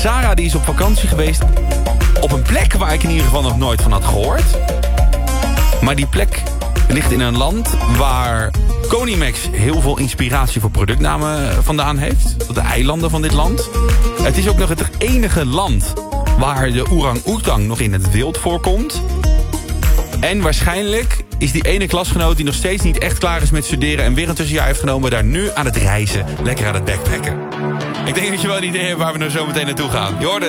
Sarah die is op vakantie geweest op een plek waar ik in ieder geval nog nooit van had gehoord. Maar die plek ligt in een land waar Konimax heel veel inspiratie voor productnamen vandaan heeft. De eilanden van dit land. Het is ook nog het enige land waar de orang-oetang nog in het wild voorkomt. En waarschijnlijk is die ene klasgenoot die nog steeds niet echt klaar is met studeren en weer een tussenjaar heeft genomen, daar nu aan het reizen, lekker aan het backpacken. Ik denk dat je wel een idee hebt waar we nou zo meteen naartoe gaan. Je hoort het.